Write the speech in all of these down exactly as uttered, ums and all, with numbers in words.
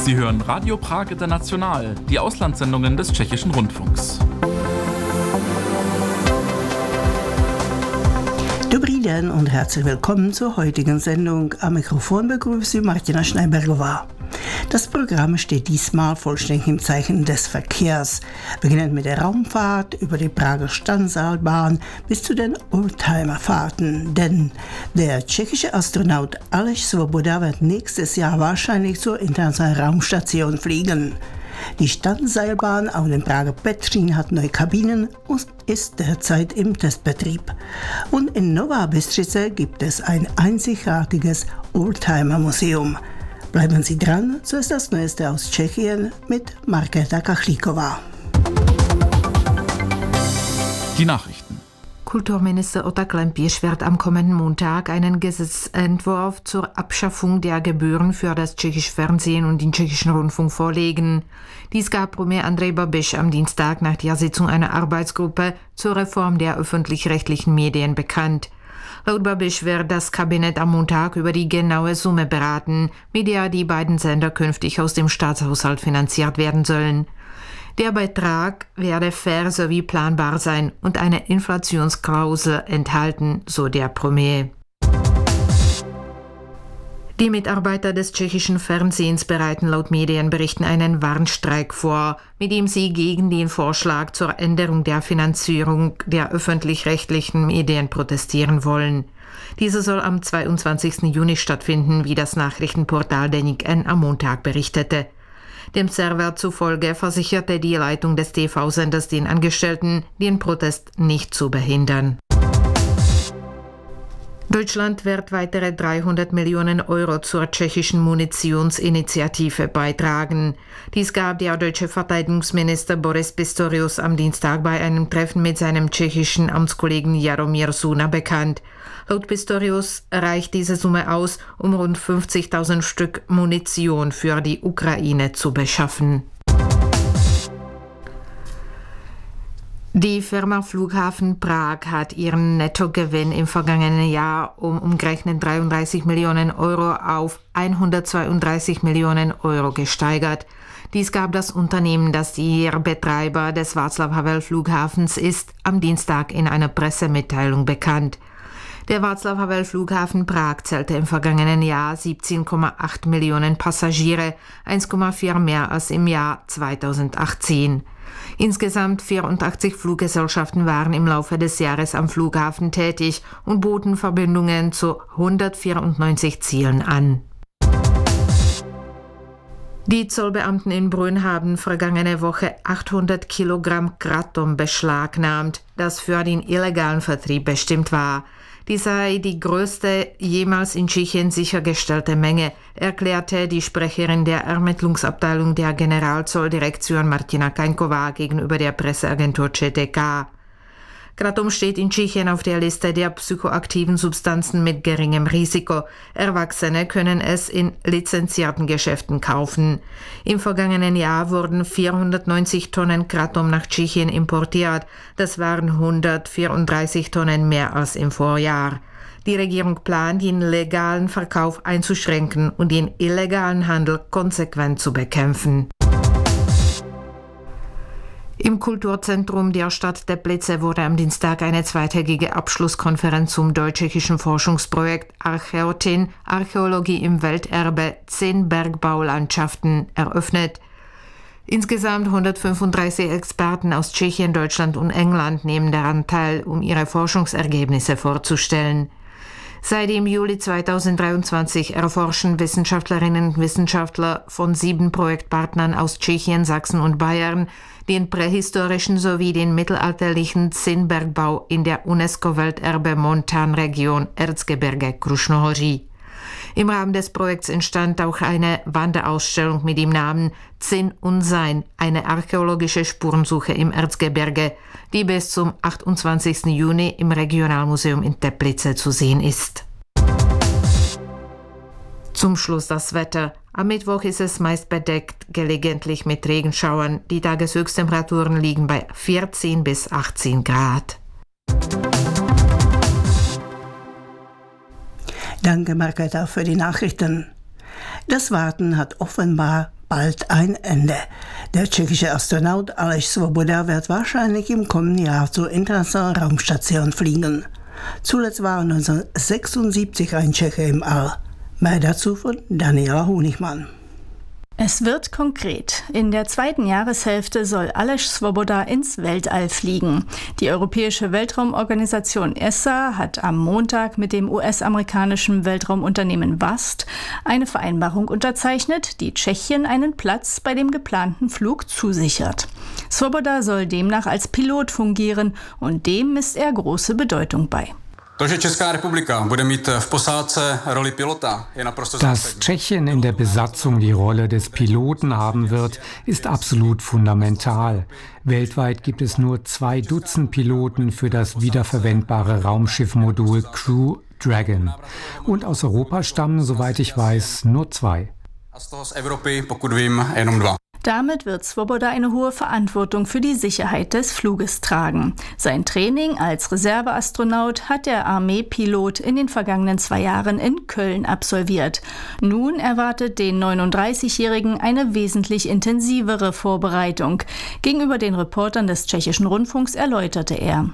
Sie hören Radio Prag International, die Auslandssendungen des Tschechischen Rundfunks. Dobrý den und herzlich willkommen zur heutigen Sendung. Am Mikrofon begrüßt Sie Martina Schneibergová. Das Programm steht diesmal vollständig im Zeichen des Verkehrs, beginnend mit der Raumfahrt über die Prager Stadtseilbahn bis zu den Oldtimerfahrten. Denn der tschechische Astronaut Aleš Svoboda wird nächstes Jahr wahrscheinlich zur internationalen Raumstation fliegen. Die Stadtseilbahn auf dem Prager Petřín hat neue Kabinen und ist derzeit im Testbetrieb. Und in Nová Bystřice gibt es ein einzigartiges Oldtimer-Museum. Bleiben Sie dran, so ist das Neueste aus Tschechien mit Markéta Kachlíková. Die Nachrichten. Kulturminister Ota Klempíš wird am kommenden Montag einen Gesetzentwurf zur Abschaffung der Gebühren für das tschechische Fernsehen und den tschechischen Rundfunk vorlegen. Dies gab Premier Andrej Babiš am Dienstag nach der Sitzung einer Arbeitsgruppe zur Reform der öffentlich-rechtlichen Medien bekannt. Laut Babiš wird das Kabinett am Montag über die genaue Summe beraten, mit der die beiden Sender künftig aus dem Staatshaushalt finanziert werden sollen. Der Betrag werde fair sowie planbar sein und eine Inflationsklausel enthalten, so der Premier. Die Mitarbeiter des tschechischen Fernsehens bereiten laut Medienberichten einen Warnstreik vor, mit dem sie gegen den Vorschlag zur Änderung der Finanzierung der öffentlich-rechtlichen Medien protestieren wollen. Diese soll am zweiundzwanzigsten Juni stattfinden, wie das Nachrichtenportal Deník N am Montag berichtete. Dem Server zufolge versicherte die Leitung des T V-Senders den Angestellten, den Protest nicht zu behindern. Deutschland wird weitere dreihundert Millionen Euro zur tschechischen Munitionsinitiative beitragen. Dies gab der deutsche Verteidigungsminister Boris Pistorius am Dienstag bei einem Treffen mit seinem tschechischen Amtskollegen Jaromír Suna bekannt. Laut Pistorius reicht diese Summe aus, um rund fünfzigtausend Stück Munition für die Ukraine zu beschaffen. Die Firma Flughafen Prag hat ihren Nettogewinn im vergangenen Jahr um umgerechnet dreiunddreißig Millionen Euro auf hundertzweiunddreißig Millionen Euro gesteigert. Dies gab das Unternehmen, das der Betreiber des Václav-Havel-Flughafens ist, am Dienstag in einer Pressemitteilung bekannt. Der Václav-Havel-Flughafen Prag zählte im vergangenen Jahr siebzehn Komma acht Millionen Passagiere, eins Komma vier mehr als im Jahr zweitausendachtzehn. Insgesamt vierundachtzig Fluggesellschaften waren im Laufe des Jahres am Flughafen tätig und boten Verbindungen zu hundertvierundneunzig Zielen an. Die Zollbeamten in Brünn haben vergangene Woche achthundert Kilogramm Kratom beschlagnahmt, das für den illegalen Vertrieb bestimmt war. Dies sei die größte jemals in Tschechien sichergestellte Menge, erklärte die Sprecherin der Ermittlungsabteilung der Generalzolldirektion Martina Kaňková gegenüber der Presseagentur C T K. Kratom steht in Tschechien auf der Liste der psychoaktiven Substanzen mit geringem Risiko. Erwachsene können es in lizenzierten Geschäften kaufen. Im vergangenen Jahr wurden vierhundertneunzig Tonnen Kratom nach Tschechien importiert. Das waren hundertvierunddreißig Tonnen mehr als im Vorjahr. Die Regierung plant, den legalen Verkauf einzuschränken und den illegalen Handel konsequent zu bekämpfen. Im Kulturzentrum der Stadt Teplice wurde am Dienstag eine zweitägige Abschlusskonferenz zum deutsch-tschechischen Forschungsprojekt Archäotin, Archäologie im Welterbe, zehn Bergbaulandschaften eröffnet. Insgesamt hundertfünfunddreißig Experten aus Tschechien, Deutschland und England nehmen daran teil, um ihre Forschungsergebnisse vorzustellen. Seit dem Juli zweitausenddreiundzwanzig erforschen Wissenschaftlerinnen und Wissenschaftler von sieben Projektpartnern aus Tschechien, Sachsen und Bayern den prähistorischen sowie den mittelalterlichen Zinnbergbau in der UNESCO-Welterbe-Montanregion Erzgebirge-Krušnohoří. Im Rahmen des Projekts entstand auch eine Wanderausstellung mit dem Namen Zinn und Sein, eine archäologische Spurensuche im Erzgebirge, die bis zum achtundzwanzigsten Juni im Regionalmuseum in Teplice zu sehen ist. Zum Schluss das Wetter. Am Mittwoch ist es meist bedeckt, gelegentlich mit Regenschauern. Die Tageshöchsttemperaturen liegen bei vierzehn bis achtzehn Grad. Danke, Markéta, für die Nachrichten. Das Warten hat offenbar bald ein Ende. Der tschechische Astronaut Aleš Svoboda wird wahrscheinlich im kommenden Jahr zur internationalen Raumstation fliegen. Zuletzt war neunzehnhundertsechsundsiebzig ein Tscheche im All. Mehr dazu von Daniela Honigmann. Es wird konkret. In der zweiten Jahreshälfte soll Aleš Svoboda ins Weltall fliegen. Die Europäische Weltraumorganisation E S A hat am Montag mit dem U S-amerikanischen Weltraumunternehmen V A S T eine Vereinbarung unterzeichnet, die Tschechien einen Platz bei dem geplanten Flug zusichert. Svoboda soll demnach als Pilot fungieren und dem misst er große Bedeutung bei. Dass Tschechien in der Besatzung die Rolle des Piloten haben wird, ist absolut fundamental. Weltweit gibt es nur zwei Dutzend Piloten für das wiederverwendbare Raumschiffmodul Crew Dragon. Und aus Europa stammen, soweit ich weiß, nur zwei. Damit wird Svoboda eine hohe Verantwortung für die Sicherheit des Fluges tragen. Sein Training als Reserveastronaut hat der Armeepilot in den vergangenen zwei Jahren in Köln absolviert. Nun erwartet den neununddreißigjährigen eine wesentlich intensivere Vorbereitung. Gegenüber den Reportern des Tschechischen Rundfunks erläuterte er: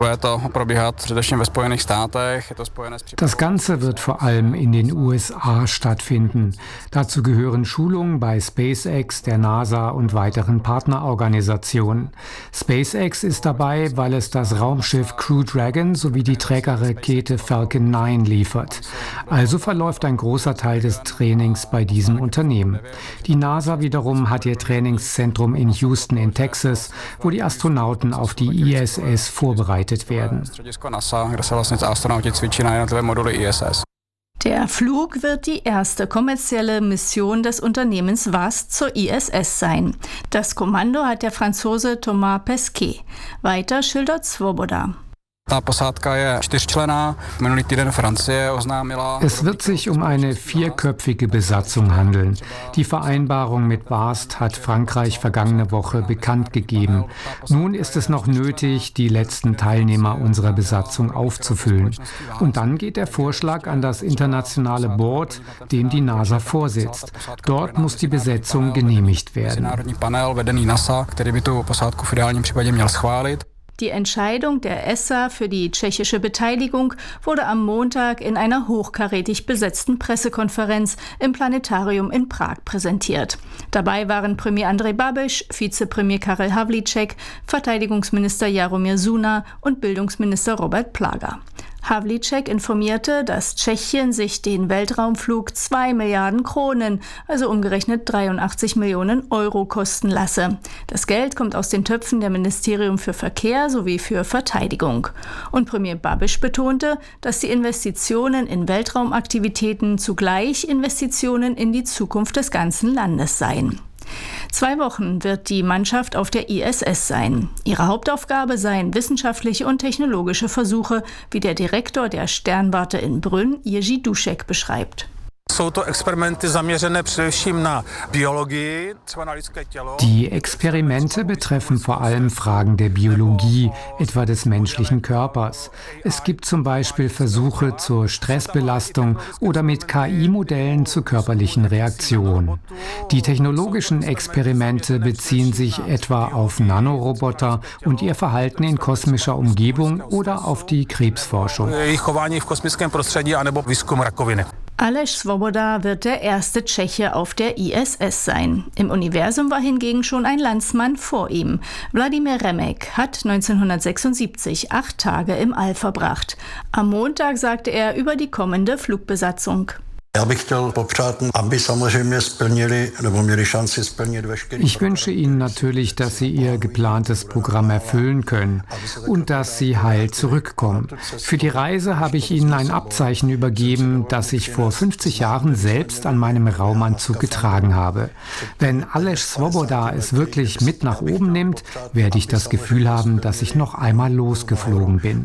Das Ganze wird vor allem in den U S A stattfinden. Dazu gehören Schulungen bei SpaceX, der NASA und weiteren Partnerorganisationen. SpaceX ist dabei, weil es das Raumschiff Crew Dragon sowie die Trägerrakete Falcon neun liefert. Also verläuft ein großer Teil des Trainings bei diesem Unternehmen. Die NASA wiederum hat ihr Trainingszentrum in Houston in Texas, wo die Astronauten auf die I S S vorbereitet werden. Der Flug wird die erste kommerzielle Mission des Unternehmens V A S T zur I S S sein. Das Kommando hat der Franzose Thomas Pesquet. Weiter schildert Svoboda: Es wird sich um eine vierköpfige Besatzung handeln. Die Vereinbarung mit V A S T hat Frankreich vergangene Woche bekannt gegeben. Nun ist es noch nötig, die letzten Teilnehmer unserer Besatzung aufzufüllen. Und dann geht der Vorschlag an das internationale Board, dem die NASA vorsitzt. Dort muss die Besetzung genehmigt werden. Die Entscheidung der E S A für die tschechische Beteiligung wurde am Montag in einer hochkarätig besetzten Pressekonferenz im Planetarium in Prag präsentiert. Dabei waren Premier Andrej Babiš, Vizepremier Karel Havlíček, Verteidigungsminister Jaromír Suna und Bildungsminister Robert Plaga. Havlíček informierte, dass Tschechien sich den Weltraumflug zwei Milliarden Kronen, also umgerechnet dreiundachtzig Millionen Euro, kosten lasse. Das Geld kommt aus den Töpfen der Ministerium für Verkehr sowie für Verteidigung. Und Premier Babiš betonte, dass die Investitionen in Weltraumaktivitäten zugleich Investitionen in die Zukunft des ganzen Landes seien. Zwei Wochen wird die Mannschaft auf der I S S sein. Ihre Hauptaufgabe seien wissenschaftliche und technologische Versuche, wie der Direktor der Sternwarte in Brünn, Jiří Dušek, beschreibt. Die Experimente betreffen vor allem Fragen der Biologie, etwa des menschlichen Körpers. Es gibt zum Beispiel Versuche zur Stressbelastung oder mit K I-Modellen zu körperlichen Reaktionen. Die technologischen Experimente beziehen sich etwa auf Nanoroboter und ihr Verhalten in kosmischer Umgebung oder auf die Krebsforschung. Aleš Svoboda wird der erste Tscheche auf der I S S sein. Im Universum war hingegen schon ein Landsmann vor ihm. Vladimír Remek hat neunzehnhundertsechsundsiebzig acht Tage im All verbracht. Am Montag sagte er über die kommende Flugbesatzung: Ich wünsche Ihnen natürlich, dass Sie Ihr geplantes Programm erfüllen können und dass Sie heil zurückkommen. Für die Reise habe ich Ihnen ein Abzeichen übergeben, das ich vor fünfzig Jahren selbst an meinem Raumanzug getragen habe. Wenn Aleš Svoboda es wirklich mit nach oben nimmt, werde ich das Gefühl haben, dass ich noch einmal losgeflogen bin.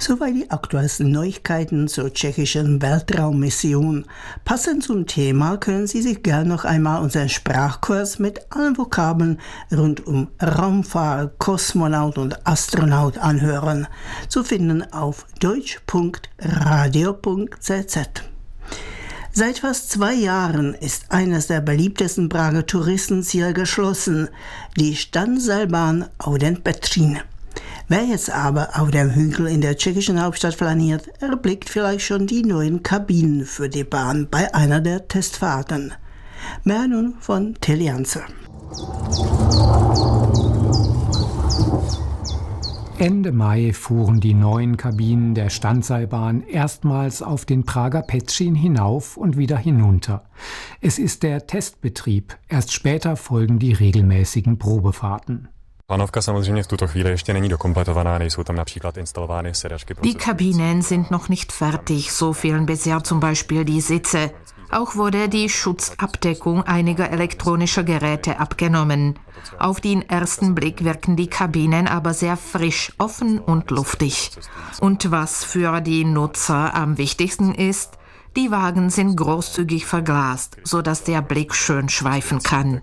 Soweit die aktuellsten Neuigkeiten zur tschechischen Weltraummission. Passend zum Thema können Sie sich gern noch einmal unseren Sprachkurs mit allen Vokabeln rund um Raumfahrt, Kosmonaut und Astronaut anhören. Zu finden auf deutsch punkt radio punkt z z. Seit fast zwei Jahren ist eines der beliebtesten Prager Touristenziele geschlossen, die Standseilbahn Auden-Petřín. Wer jetzt aber auf dem Hügel in der tschechischen Hauptstadt flaniert, erblickt vielleicht schon die neuen Kabinen für die Bahn bei einer der Testfahrten. Mehr nun von Till Janse. Ende Mai fuhren die neuen Kabinen der Standseilbahn erstmals auf den Prager Petřín hinauf und wieder hinunter. Es ist der Testbetrieb, erst später folgen die regelmäßigen Probefahrten. Die Kabinen sind noch nicht fertig, so fehlen bisher zum Beispiel die Sitze. Auch wurde die Schutzabdeckung einiger elektronischer Geräte abgenommen. Auf den ersten Blick wirken die Kabinen aber sehr frisch, offen und luftig. Und was für die Nutzer am wichtigsten ist, die Wagen sind großzügig verglast, sodass der Blick schön schweifen kann.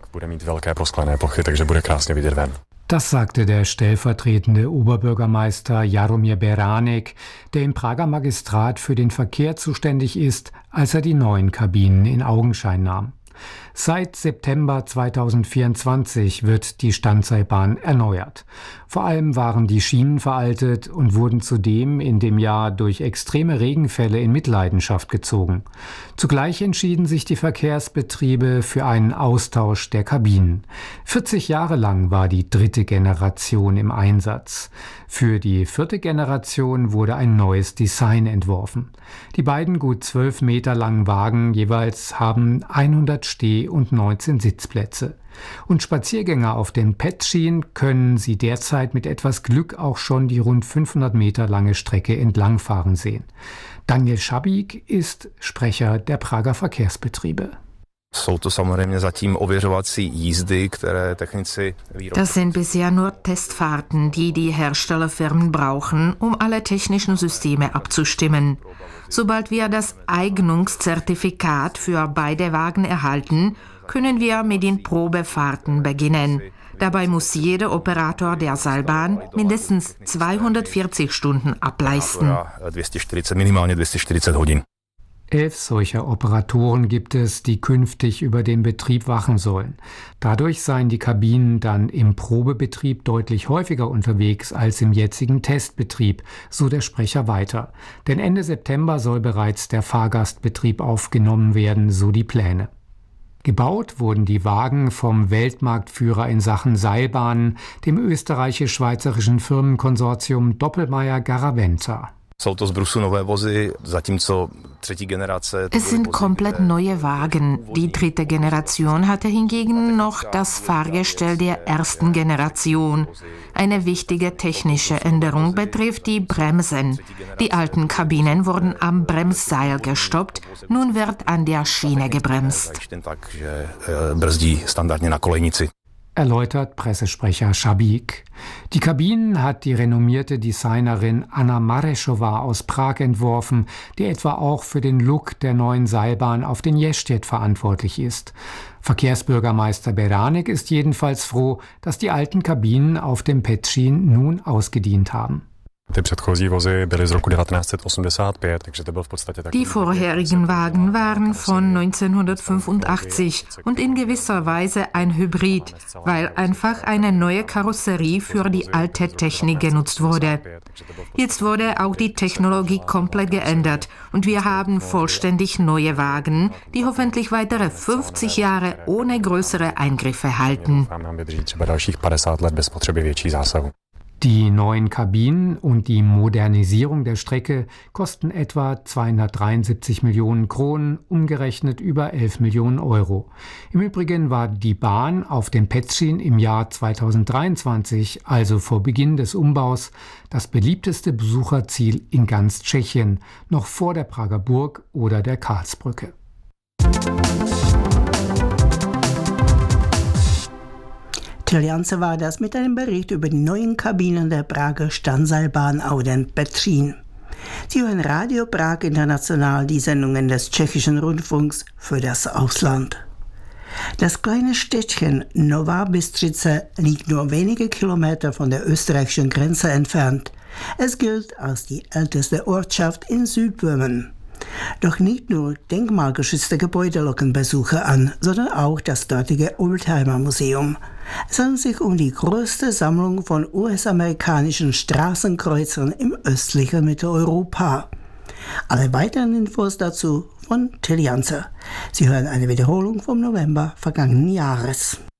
Das sagte der stellvertretende Oberbürgermeister Jaromír Beránek, der im Prager Magistrat für den Verkehr zuständig ist, als er die neuen Kabinen in Augenschein nahm. Seit September zweitausendvierundzwanzig wird die Standseilbahn erneuert. Vor allem waren die Schienen veraltet und wurden zudem in dem Jahr durch extreme Regenfälle in Mitleidenschaft gezogen. Zugleich entschieden sich die Verkehrsbetriebe für einen Austausch der Kabinen. vierzig Jahre lang war die dritte Generation im Einsatz. Für die vierte Generation wurde ein neues Design entworfen. Die beiden gut zwölf Meter langen Wagen jeweils haben hundert Steh- und neunzehn Sitzplätze. Und Spaziergänger auf den Petřín können sie derzeit mit etwas Glück auch schon die rund fünfhundert Meter lange Strecke entlangfahren sehen. Daniel Schabík ist Sprecher der Prager Verkehrsbetriebe. Das sind bisher nur Testfahrten, die die Herstellerfirmen brauchen, um alle technischen Systeme abzustimmen. Sobald wir das Eignungszertifikat für beide Wagen erhalten, können wir mit den Probefahrten beginnen. Dabei muss jeder Operator der Seilbahn mindestens zweihundertvierzig Stunden ableisten. Elf solcher Operatoren gibt es, die künftig über den Betrieb wachen sollen. Dadurch seien die Kabinen dann im Probebetrieb deutlich häufiger unterwegs als im jetzigen Testbetrieb, so der Sprecher weiter. Denn Ende September soll bereits der Fahrgastbetrieb aufgenommen werden, so die Pläne. Gebaut wurden die Wagen vom Weltmarktführer in Sachen Seilbahnen, dem österreichisch-schweizerischen Firmenkonsortium Doppelmayr-Garaventa. Es sind komplett neue Wagen. Die dritte Generation hatte hingegen noch das Fahrgestell der ersten Generation. Eine wichtige technische Änderung betrifft die Bremsen. Die alten Kabinen wurden am Bremsseil gestoppt, nun wird an der Schiene gebremst. Erläutert Pressesprecher Schabík. Die Kabinen hat die renommierte Designerin Anna Marešová aus Prag entworfen, die etwa auch für den Look der neuen Seilbahn auf den Ještěd verantwortlich ist. Verkehrsbürgermeister Beránek ist jedenfalls froh, dass die alten Kabinen auf dem Petřín nun ausgedient haben. Die vorherigen Wagen waren von neunzehnhundertfünfundachtzig und in gewisser Weise ein Hybrid, weil einfach eine neue Karosserie für die alte Technik genutzt wurde. Jetzt wurde auch die Technologie komplett geändert und wir haben vollständig neue Wagen, die hoffentlich weitere fünfzig Jahre ohne größere Eingriffe halten. Die neuen Kabinen und die Modernisierung der Strecke kosten etwa zweihundertdreiundsiebzig Millionen Kronen, umgerechnet über elf Millionen Euro. Im Übrigen war die Bahn auf dem Petřín im Jahr zweitausenddreiundzwanzig, also vor Beginn des Umbaus, das beliebteste Besucherziel in ganz Tschechien, noch vor der Prager Burg oder der Karlsbrücke. Till Janse war das mit einem Bericht über die neuen Kabinen der Prager Standseilbahn Auden-Petřín. Sie hören Radio Prag International, die Sendungen des tschechischen Rundfunks für das Ausland. Das kleine Städtchen Nová Bystřice liegt nur wenige Kilometer von der österreichischen Grenze entfernt. Es gilt als die älteste Ortschaft in Südböhmen. Doch nicht nur denkmalgeschützte Gebäude locken Besucher an, sondern auch das dortige Oldtimer-Museum. Es handelt sich um die größte Sammlung von U S-amerikanischen Straßenkreuzern im östlichen Mitteleuropa. Alle weiteren Infos dazu von Till Janzer. Sie hören eine Wiederholung vom November vergangenen Jahres.